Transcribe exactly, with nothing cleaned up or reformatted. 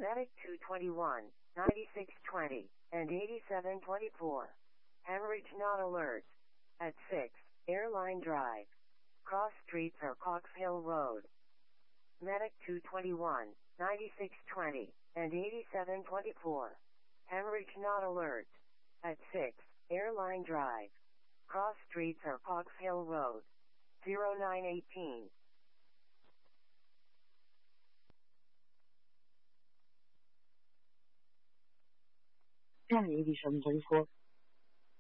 Medic two twenty-one, ninety-six twenty, and eighty-seven twenty-four. Hemorrhage not alert. At six, Airline Drive. Cross streets are Cox Hill Road. Medic two twenty-one, ninety-six twenty, and eighty-seven twenty-four. Hemorrhage not alert. At six, Airline Drive. Cross streets are Cox Hill Road. zero nine eighteen. eighty-seven twenty-four.